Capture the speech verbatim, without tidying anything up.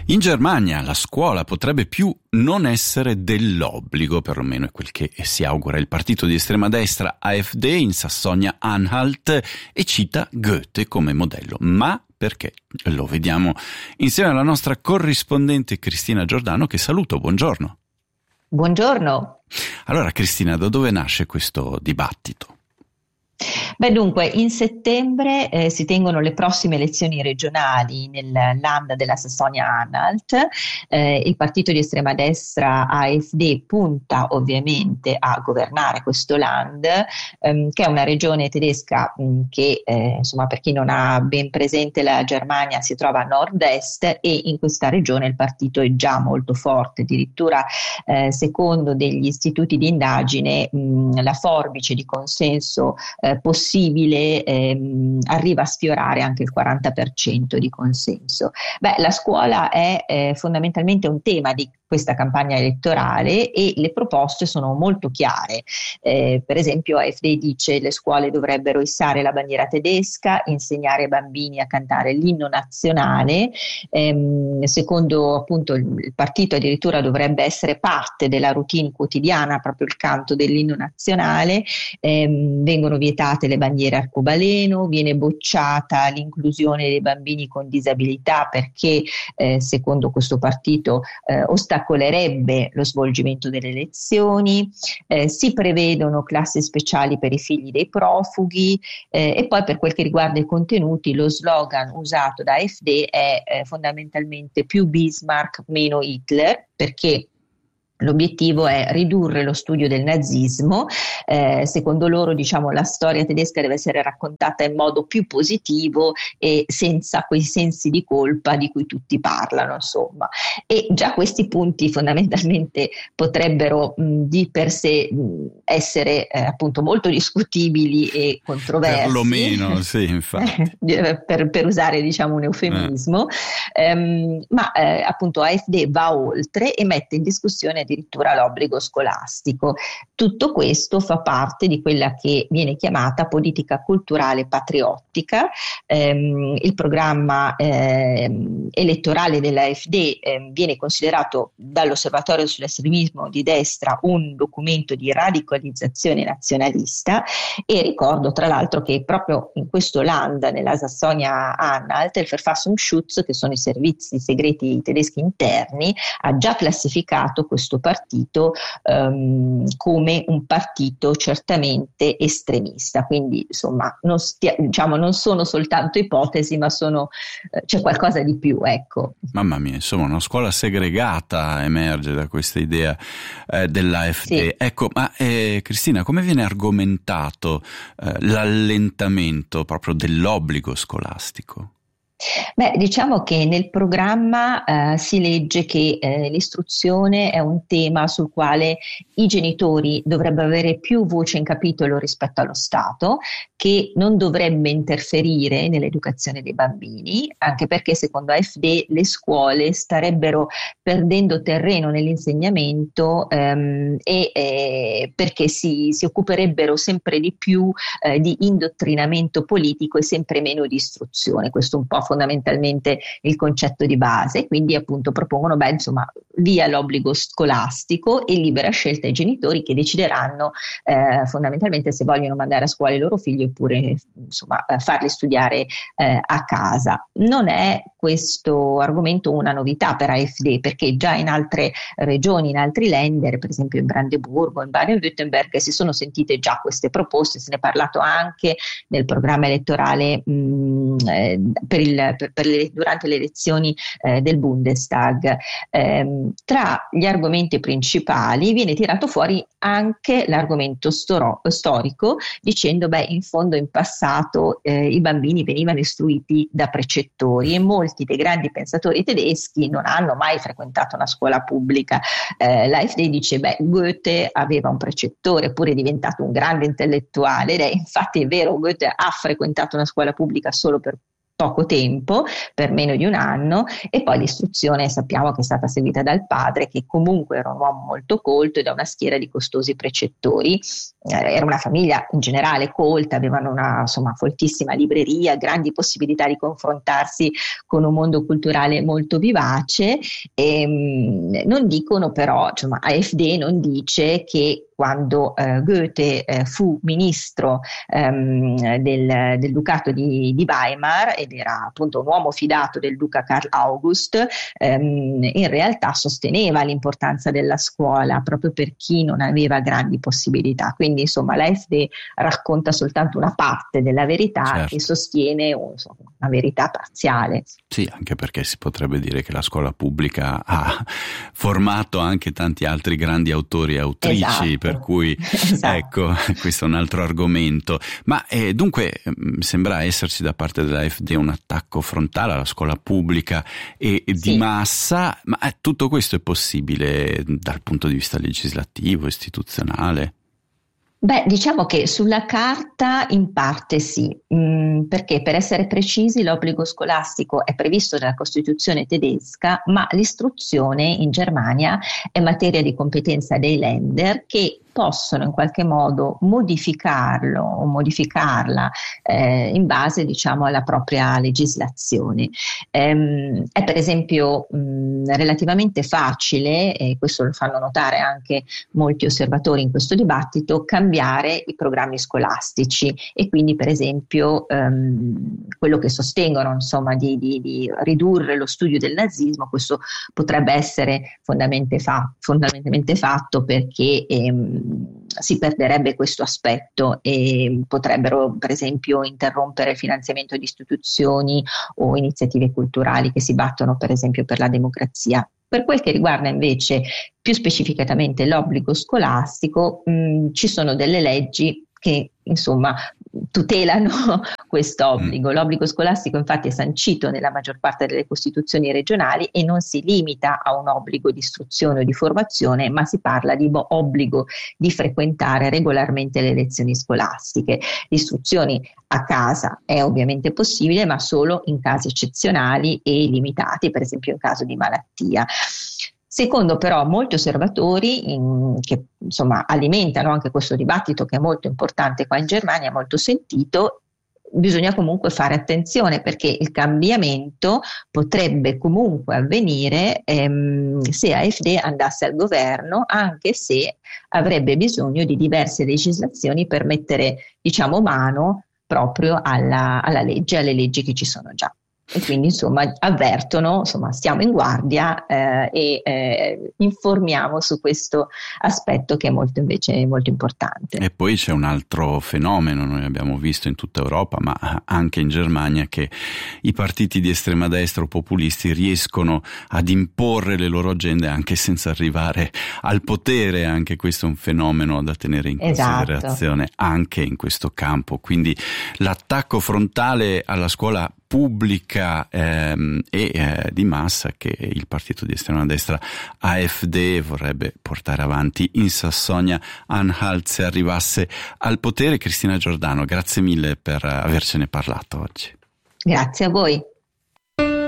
In Germania la scuola potrebbe più non essere dell'obbligo, perlomeno è quel che si augura il partito di estrema destra AfD in Sassonia-Anhalt, e cita Goethe come modello. Ma perché? Lo vediamo insieme alla nostra corrispondente Cristina Giordano, che saluto. Buongiorno. Buongiorno. Allora Cristina, da dove nasce questo dibattito? Beh, dunque, in settembre eh, si tengono le prossime elezioni regionali nel Land della Sassonia-Anhalt. Eh, il partito di estrema destra AfD punta ovviamente a governare questo Land, ehm, che è una regione tedesca mh, che, eh, insomma, per chi non ha ben presente la Germania, si trova a nord-est, e in questa regione il partito è già molto forte. Addirittura, eh, secondo degli istituti di indagine, mh, la forbice di consenso eh, possibile ehm, arriva a sfiorare anche il quaranta per cento di consenso. Beh, la scuola è eh, fondamentalmente un tema di questa campagna elettorale e le proposte sono molto chiare. Eh, per esempio AfD dice che le scuole dovrebbero issare la bandiera tedesca, insegnare ai bambini a cantare l'inno nazionale, ehm, secondo appunto il, il partito addirittura dovrebbe essere parte della routine quotidiana proprio il canto dell'inno nazionale, ehm, vengono vietate le bandiere arcobaleno, viene bocciata l'inclusione dei bambini con disabilità perché eh, secondo questo partito eh, ostacolerebbe lo svolgimento delle lezioni, eh, si prevedono classi speciali per i figli dei profughi eh, e poi per quel che riguarda i contenuti lo slogan usato da AfD è eh, fondamentalmente più Bismarck, meno Hitler, perché l'obiettivo è ridurre lo studio del nazismo. Eh, secondo loro, diciamo, la storia tedesca deve essere raccontata in modo più positivo e senza quei sensi di colpa di cui tutti parlano, insomma. E già questi punti fondamentalmente potrebbero mh, di per sé mh, essere eh, appunto molto discutibili e controversi. Perlomeno, sì, infatti. per, per usare, diciamo, un eufemismo. Eh. Um, ma eh, appunto AfD va oltre e mette in discussione addirittura l'obbligo scolastico. Tutto questo fa parte di quella che viene chiamata politica culturale patriottica. Ehm, il programma ehm, elettorale dell'AfD ehm, viene considerato dall'Osservatorio sull'estremismo di destra un documento di radicalizzazione nazionalista, e ricordo tra l'altro che proprio in questo Land, nella Sassonia-Anhalt, il Verfassungsschutz, che sono i servizi segreti tedeschi interni, ha già classificato questo partito um, come un partito certamente estremista. Quindi insomma non, stia, diciamo, non sono soltanto ipotesi, ma sono, eh, c'è qualcosa di più, ecco. Mamma mia, insomma una scuola segregata emerge da questa idea eh, dell'AfD. Sì. Ecco, ma eh, Cristina, come viene argomentato eh, l'allentamento proprio dell'obbligo scolastico? Beh, diciamo che nel programma eh, si legge che eh, l'istruzione è un tema sul quale i genitori dovrebbero avere più voce in capitolo rispetto allo Stato, che non dovrebbe interferire nell'educazione dei bambini, anche perché secondo AfD le scuole starebbero perdendo terreno nell'insegnamento ehm, e eh, perché si, si occuperebbero sempre di più eh, di indottrinamento politico e sempre meno di istruzione. Questo un po' fondamentalmente il concetto di base, quindi appunto propongono beh, insomma, via l'obbligo scolastico e libera scelta ai genitori, che decideranno eh, fondamentalmente se vogliono mandare a scuola i loro figli oppure insomma farli studiare eh, a casa. Non è questo argomento una novità per AfD, perché già in altre regioni, in altri Länder, per esempio in Brandeburgo, in Baden-Württemberg, si sono sentite già queste proposte, se ne è parlato anche nel programma elettorale mh, eh, per il Per, per le, durante le elezioni eh, del Bundestag. Eh, tra gli argomenti principali viene tirato fuori anche l'argomento storo, storico, dicendo beh, in fondo in passato eh, i bambini venivano istruiti da precettori e molti dei grandi pensatori tedeschi non hanno mai frequentato una scuola pubblica. Eh, L'AfD dice beh, Goethe aveva un precettore, eppure è diventato un grande intellettuale, ed è infatti è vero, Goethe ha frequentato una scuola pubblica solo per poco tempo, per meno di un anno, e poi l'istruzione sappiamo che è stata seguita dal padre, che comunque era un uomo molto colto e da una schiera di costosi precettori. Eh, era una famiglia in generale colta, avevano una insomma foltissima libreria, grandi possibilità di confrontarsi con un mondo culturale molto vivace. E, mh, non dicono però, insomma, A F D non dice che quando eh, Goethe eh, fu ministro ehm, del, del Ducato di, di Weimar, ed era appunto un uomo fidato del duca Karl August, ehm, in realtà sosteneva l'importanza della scuola proprio per chi non aveva grandi possibilità. Quindi insomma l'A F D racconta soltanto una parte della verità, certo, e sostiene insomma, una verità parziale. Sì, anche perché si potrebbe dire che la scuola pubblica ha formato anche tanti altri grandi autori e autrici, esatto, per cui esatto, ecco, questo è un altro argomento. Ma eh, dunque sembra esserci da parte della A F D un attacco frontale alla scuola pubblica e, e sì, di massa, ma eh, tutto questo è possibile dal punto di vista legislativo, istituzionale? Beh, diciamo che sulla carta in parte sì, mh, perché per essere precisi l'obbligo scolastico è previsto dalla Costituzione tedesca, ma l'istruzione in Germania è materia di competenza dei Länder, che possono in qualche modo modificarlo o modificarla eh, in base, diciamo, alla propria legislazione. Ehm, è per esempio mh, relativamente facile, e questo lo fanno notare anche molti osservatori in questo dibattito, cambiare i programmi scolastici, e quindi per esempio ehm, quello che sostengono, insomma, di, di, di ridurre lo studio del nazismo, questo potrebbe essere fondamentalmente, fa- fondamentalmente fatto perché ehm, si perderebbe questo aspetto e potrebbero per esempio interrompere il finanziamento di istituzioni o iniziative culturali che si battono per esempio per la democrazia. Per quel che riguarda invece più specificatamente l'obbligo scolastico, mh, ci sono delle leggi che insomma tutelano questo obbligo. L'obbligo scolastico infatti è sancito nella maggior parte delle costituzioni regionali e non si limita a un obbligo di istruzione o di formazione, ma si parla di obbligo di frequentare regolarmente le lezioni scolastiche. L'istruzione a casa è ovviamente possibile, ma solo in casi eccezionali e limitati, per esempio in caso di malattia. Secondo però molti osservatori in, che insomma alimentano anche questo dibattito che è molto importante qua in Germania, molto sentito, bisogna comunque fare attenzione perché il cambiamento potrebbe comunque avvenire ehm, se A F D andasse al governo, anche se avrebbe bisogno di diverse legislazioni per mettere, diciamo, mano proprio alla, alla legge, alle leggi che ci sono già. E quindi insomma avvertono, insomma stiamo in guardia eh, e eh, informiamo su questo aspetto che è molto invece molto importante. E poi c'è un altro fenomeno, noi abbiamo visto in tutta Europa ma anche in Germania, che i partiti di estrema destra o populisti riescono ad imporre le loro agende anche senza arrivare al potere. Anche questo è un fenomeno da tenere in esatto. considerazione anche in questo campo, quindi l'attacco frontale alla scuola pubblica ehm, e eh, di massa che il partito di estrema destra A F D vorrebbe portare avanti in Sassonia-Anhalt se arrivasse al potere. Cristina Giordano, grazie mille per avercene parlato oggi. Grazie a voi.